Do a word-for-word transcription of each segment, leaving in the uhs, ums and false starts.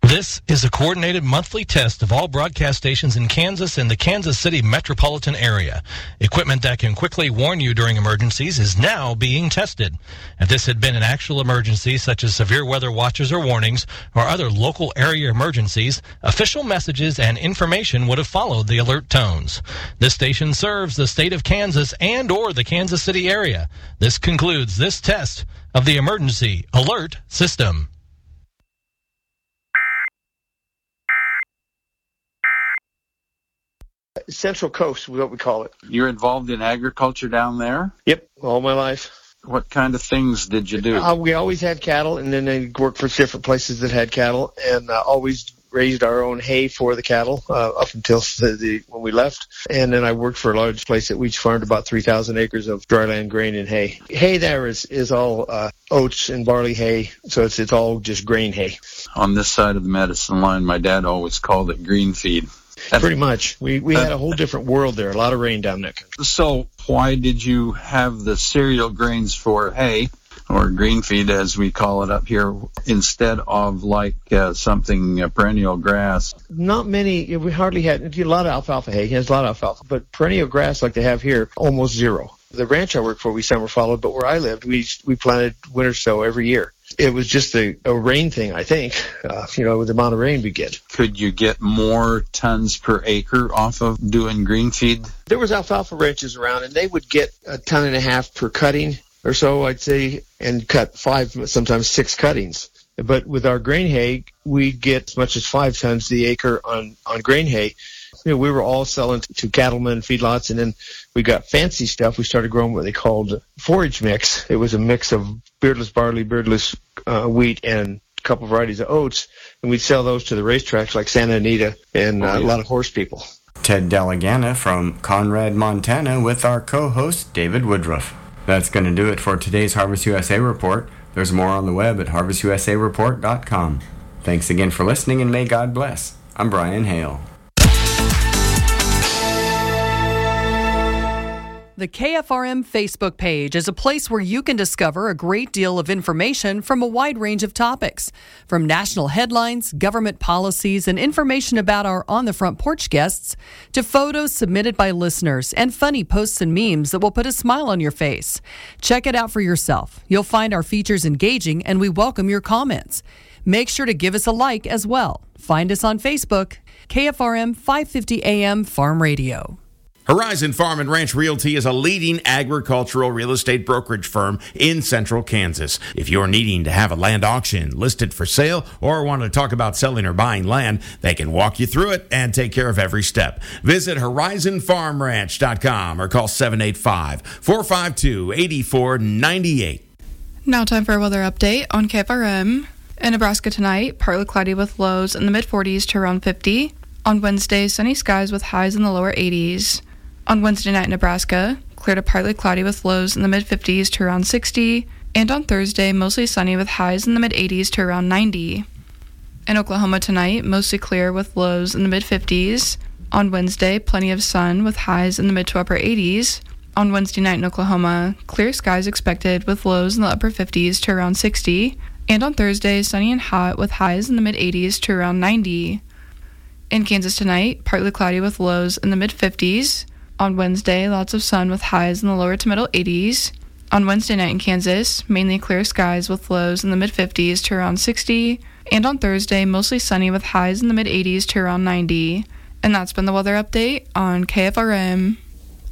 This is a coordinated monthly test of all broadcast stations in Kansas and the Kansas City metropolitan area. Equipment that can quickly warn you during emergencies is now being tested. If this had been an actual emergency, such as severe weather watches or warnings, or other local area emergencies, official messages and information would have followed the alert tones. This station serves the state of Kansas and or the Kansas City area. This concludes this test of the emergency alert system. Central Coast is what we call it. You're involved in agriculture down there? Yep, all my life. What kind of things did you do? Uh, we always had cattle, and then I worked for different places that had cattle, and uh, always raised our own hay for the cattle uh, up until the, the when we left. And then I worked for a large place that we farmed about three thousand acres of dryland grain and hay. Hay there is, is all uh, oats and barley hay, so it's it's all just grain hay. On this side of the medicine line, my dad always called it green feed. Pretty much. We we had a whole different world there, a lot of rain down that country. So why did you have the cereal grains for hay, or green feed as we call it up here, instead of like uh, something uh, perennial grass? Not many. We hardly had a lot of alfalfa hay. There's a lot of alfalfa, but perennial grass like they have here, almost zero. The ranch I worked for, we summer followed, but where I lived, we we planted winter sow every year. It was just a, a rain thing, I think, uh, you know, with the amount of rain we get. Could you get more tons per acre off of doing green feed? There was alfalfa ranches around, and they would get a ton and a half per cutting or so, I'd say, and cut five, sometimes six cuttings. But with our grain hay, we'd get as much as five tons the acre on, on grain hay. You know, we were all selling to, to cattlemen, feedlots, and then we got fancy stuff. We started growing what they called forage mix. It was a mix of beardless barley, beardless uh, wheat, and a couple varieties of oats, and we'd sell those to the racetracks like Santa Anita and uh, oh, yeah. a lot of horse people. Ted Delagana from Conrad, Montana, with our co-host David Woodruff. That's going to do it for today's Harvest U S A Report. There's more on the web at harvest u s a report dot com. Thanks again for listening, and may God bless. I'm Brian Hale. The K F R M Facebook page is a place where you can discover a great deal of information from a wide range of topics, from national headlines, government policies, and information about our On the Front Porch guests, to photos submitted by listeners and funny posts and memes that will put a smile on your face. Check it out for yourself. You'll find our features engaging, and we welcome your comments. Make sure to give us a like as well. Find us on Facebook, K F R M five fifty A M Farm Radio. Horizon Farm and Ranch Realty is a leading agricultural real estate brokerage firm in central Kansas. If you're needing to have a land auction listed for sale or want to talk about selling or buying land, they can walk you through it and take care of every step. Visit horizon farm ranch dot com or call seven eight five, four five two, eight four nine eight. Now time for a weather update on K F R M. In Nebraska tonight, partly cloudy with lows in the mid forties to around fifty. On Wednesday, sunny skies with highs in the lower eighties. On Wednesday night in Nebraska, clear to partly cloudy with lows in the mid fifties to around sixty. And on Thursday, mostly sunny with highs in the mid eighties to around ninety. In Oklahoma tonight, mostly clear with lows in the mid fifties. On Wednesday, plenty of sun with highs in the mid to upper eighties. On Wednesday night in Oklahoma, clear skies expected with lows in the upper fifties to around sixty. And on Thursday, sunny and hot with highs in the mid eighties to around ninety. In Kansas tonight, partly cloudy with lows in the mid fifties. On Wednesday, lots of sun with highs in the lower to middle eighties. On Wednesday night in Kansas, mainly clear skies with lows in the mid fifties to around sixty. And on Thursday, mostly sunny with highs in the mid eighties to around ninety. And that's been the weather update on K F R M.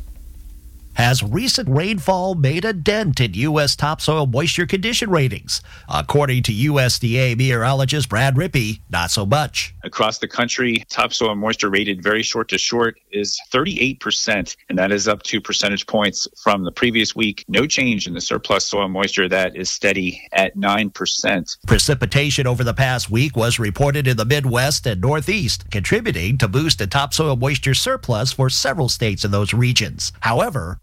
Has recent rainfall made a dent in U S topsoil moisture condition ratings? According to U S D A meteorologist Brad Rippey, not so much. Across the country, topsoil moisture rated very short to short is thirty-eight percent, and that is up two percentage points from the previous week. No change in the surplus soil moisture. That is steady at nine percent. Precipitation over the past week was reported in the Midwest and Northeast, contributing to boost the topsoil moisture surplus for several states in those regions. However,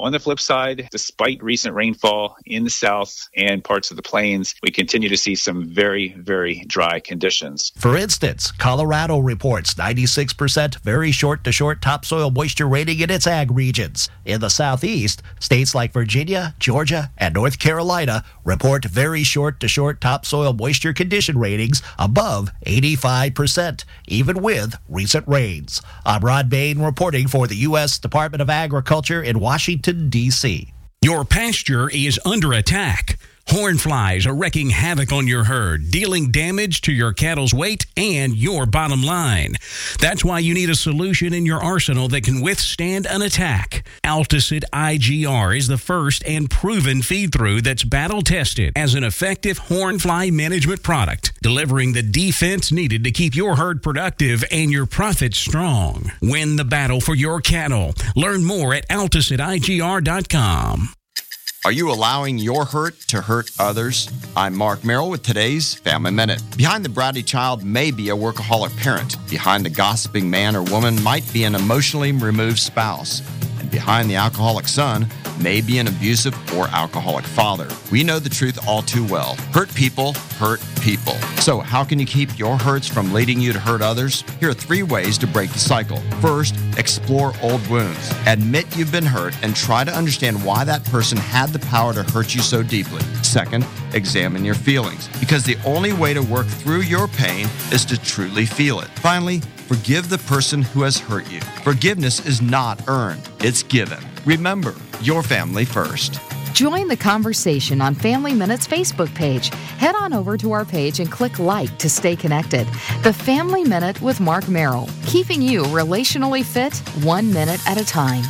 On the flip side, despite recent rainfall in the south and parts of the plains, we continue to see some very, very dry conditions. For instance, Colorado reports ninety-six percent very short-to-short topsoil moisture rating in its ag regions. In the southeast, states like Virginia, Georgia, and North Carolina report very short-to-short topsoil moisture condition ratings above eighty-five percent, even with recent rains. I'm Rod Bain reporting for the U S Department of Agriculture in Washington, D C Your pasture is under attack. Horn flies are wreaking havoc on your herd, dealing damage to your cattle's weight and your bottom line. That's why you need a solution in your arsenal that can withstand an attack. Alticid I G R is the first and proven feed-through that's battle-tested as an effective horn fly management product, delivering the defense needed to keep your herd productive and your profits strong. Win the battle for your cattle. Learn more at alticid I G R dot com. Are you allowing your hurt to hurt others? I'm Mark Merrill with today's Family Minute. Behind the bratty child may be a workaholic parent. Behind the gossiping man or woman might be an emotionally removed spouse. And behind the alcoholic son may be an abusive or alcoholic father. We know the truth all too well. Hurt people hurt people. So how can you keep your hurts from leading you to hurt others? Here are three ways to break the cycle. First, explore old wounds. Admit you've been hurt and try to understand why that person had the power to hurt you so deeply. Second, examine your feelings, because the only way to work through your pain is to truly feel it. Finally, forgive the person who has hurt you. Forgiveness is not earned, it's given. Remember, your family first. Join the conversation on Family Minute's Facebook page. Head on over to our page and click like to stay connected. The Family Minute with Mark Merrill, keeping you relationally fit one minute at a time.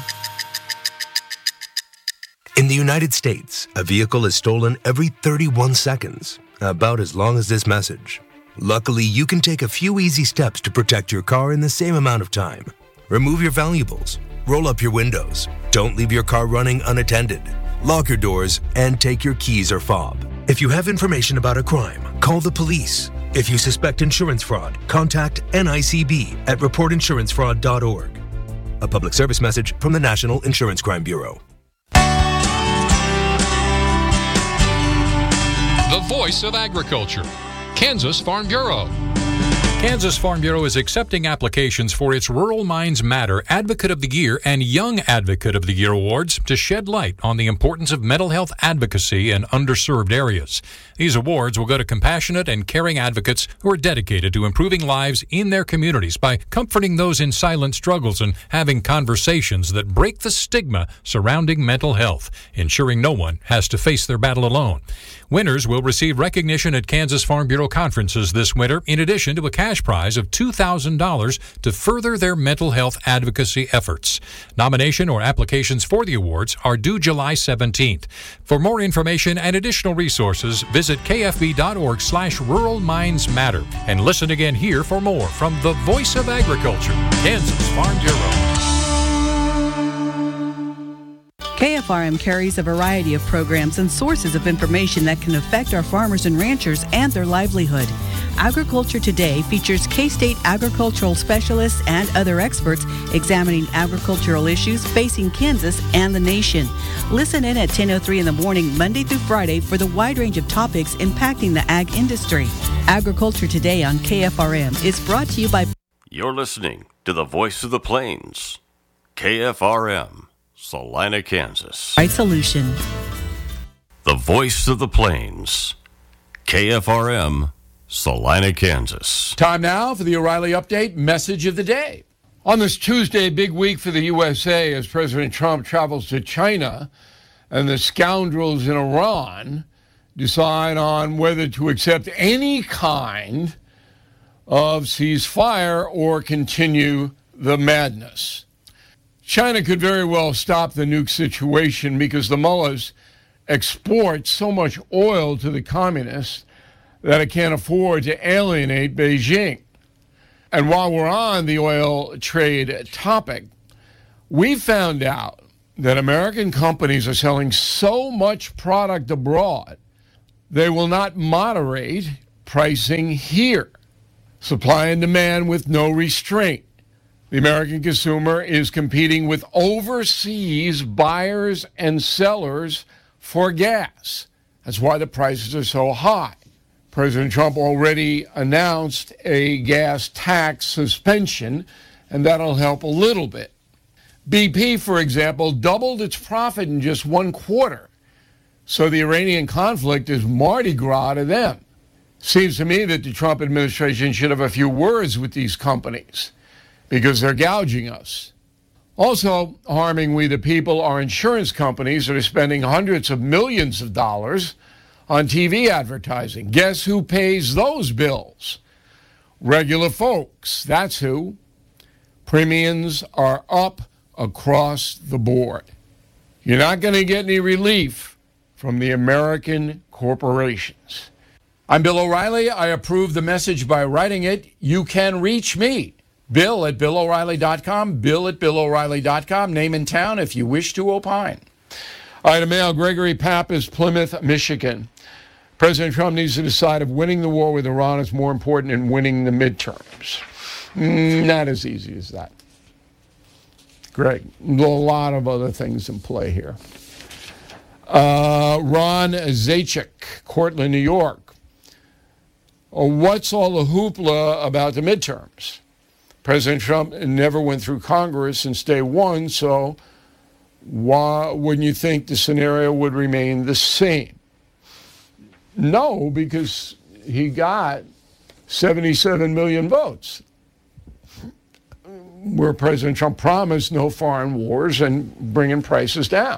In the United States, a vehicle is stolen every thirty-one seconds, about as long as this message. Luckily, you can take a few easy steps to protect your car in the same amount of time. Remove your valuables, roll up your windows, don't leave your car running unattended, lock your doors, and take your keys or fob. If you have information about a crime, call the police. If you suspect insurance fraud, contact N I C B at report insurance fraud dot org. A public service message from the National Insurance Crime Bureau. The voice of agriculture, Kansas Farm Bureau. Kansas Farm Bureau is accepting applications for its Rural Minds Matter Advocate of the Year and Young Advocate of the Year awards to shed light on the importance of mental health advocacy in underserved areas. These awards will go to compassionate and caring advocates who are dedicated to improving lives in their communities by comforting those in silent struggles and having conversations that break the stigma surrounding mental health, ensuring no one has to face their battle alone. Winners will receive recognition at Kansas Farm Bureau conferences this winter, in addition to a cash prize of two thousand dollars to further their mental health advocacy efforts. Nomination or applications for the awards are due July seventeenth. For more information and additional resources, visit kfb.org slash Rural Minds Matter. And listen again here for more from the Voice of Agriculture, Kansas Farm Bureau. K F R M carries a variety of programs and sources of information that can affect our farmers and ranchers and their livelihood. Agriculture Today features K-State agricultural specialists and other experts examining agricultural issues facing Kansas and the nation. Listen in at ten oh three in the morning, Monday through Friday, for the wide range of topics impacting the ag industry. Agriculture Today on K F R M is brought to you by... You're listening to the Voice of the Plains, K F R M. Salina, Kansas. Right solution. The Voice of the Plains, K F R M, Salina, Kansas. Time now for the O'Reilly Update Message of the Day. On this Tuesday, big week for the U S A as President Trump travels to China and the scoundrels in Iran decide on whether to accept any kind of ceasefire or continue the madness. China could very well stop the nuke situation because the mullahs export so much oil to the communists that it can't afford to alienate Beijing. And while we're on the oil trade topic, we found out that American companies are selling so much product abroad, they will not moderate pricing here. Supply and demand with no restraint. The American consumer is competing with overseas buyers and sellers for gas. That's why the prices are so high. President Trump already announced a gas tax suspension, and that'll help a little bit. B P, for example, doubled its profit in just one quarter. So the Iranian conflict is Mardi Gras to them. Seems to me that the Trump administration should have a few words with these companies because they're gouging us. Also harming we the people are insurance companies that are spending hundreds of millions of dollars on T V advertising. Guess who pays those bills? Regular folks. That's who. Premiums are up across the board. You're not going to get any relief from the American corporations. I'm Bill O'Reilly. I approve the message by writing it. You can reach me, Bill at Bill O'Reilly dot com, Bill at Bill O'Reilly dot com, name and town if you wish to opine. Item mail, Gregory Pappas, Plymouth, Michigan. President Trump needs to decide if winning the war with Iran is more important than winning the midterms. Mm, not as easy as that. Greg, a lot of other things in play here. Uh, Ron Zajac, Cortland, New York. Oh, what's all the hoopla about the midterms? President Trump never went through Congress since day one, so why wouldn't you think the scenario would remain the same? No, because he got seventy-seven million votes, where President Trump promised no foreign wars and bringing prices down.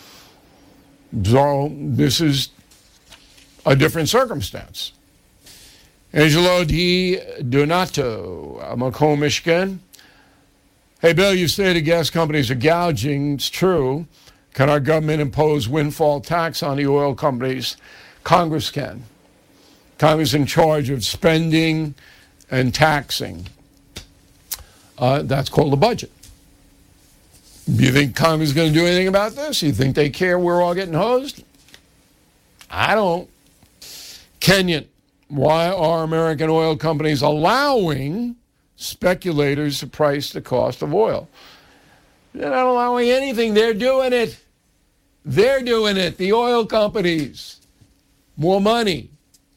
So this is a different circumstance. Angelo Di Donato, Macomb, Michigan. Hey, Bill, you say the gas companies are gouging. It's true. Can our government impose windfall tax on the oil companies? Congress can. Congress is in charge of spending and taxing. Uh, that's called the budget. Do you think Congress is going to do anything about this? You think they care we're all getting hosed? I don't. Kenyan, why are American oil companies allowing speculators to price the cost of oil? They're not allowing anything. They're doing it. They're doing it. The oil companies. More money.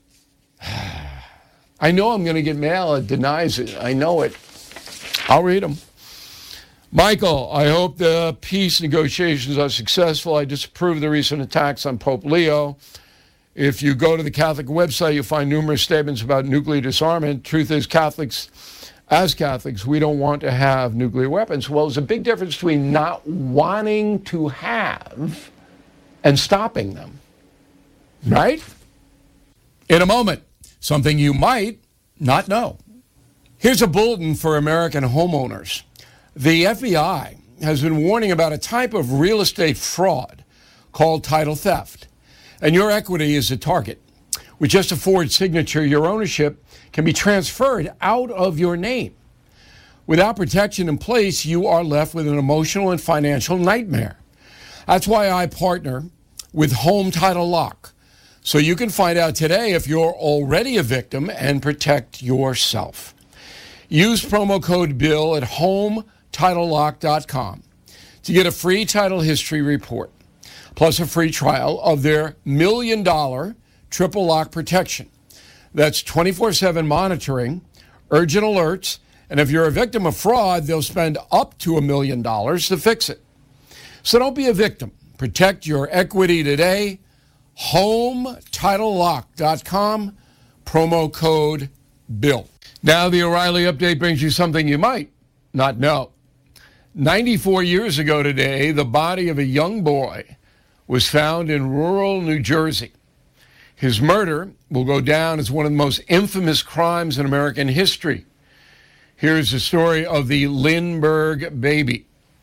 I know I'm going to get mail that denies it. I know it. I'll read them. Michael, I hope the peace negotiations are successful. I disapprove of the recent attacks on Pope Leo. If you go to the Catholic website, you'll find numerous statements about nuclear disarmament. Truth is, Catholics, as Catholics, we don't want to have nuclear weapons. Well, there's a big difference between not wanting to have and stopping them. Right? In a moment, something you might not know. Here's a bulletin for American homeowners. The F B I has been warning about a type of real estate fraud called title theft. And your equity is a target. With just a forged signature, your ownership can be transferred out of your name. Without protection in place, you are left with an emotional and financial nightmare. That's why I partner with Home Title Lock, so you can find out today if you're already a victim and protect yourself. Use promo code BILL at home title lock dot com to get a free title history report, plus a free trial of their million dollar triple lock protection. That's twenty-four seven monitoring, urgent alerts, and if you're a victim of fraud, they'll spend up to a million dollars to fix it. So don't be a victim. Protect your equity today. home title lock dot com, promo code BILL. Now the O'Reilly Update brings you something you might not know. ninety-four years ago today, the body of a young boy was found in rural New Jersey. His murder will go down as one of the most infamous crimes in American history. Here's the story of the Lindbergh baby.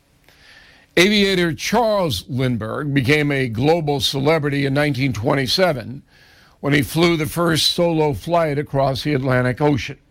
Aviator Charles Lindbergh became a global celebrity in nineteen twenty-seven when he flew the first solo flight across the Atlantic Ocean.